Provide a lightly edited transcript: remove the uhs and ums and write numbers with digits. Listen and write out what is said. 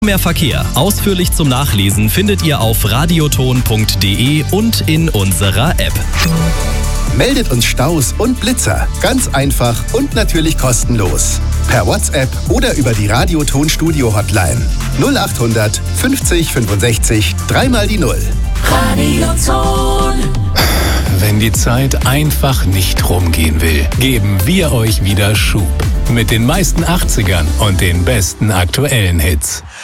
Mehr Verkehr. Ausführlich zum Nachlesen findet ihr auf radioton.de und in unserer App. Meldet uns Staus und Blitzer. Ganz einfach und natürlich kostenlos. Per WhatsApp oder über die Radioton-Studio-Hotline. 0800 50 65 3 die 0. Radioton. Wenn die Zeit einfach nicht rumgehen will, geben wir euch wieder Schub. Mit den meisten 80ern und den besten aktuellen Hits.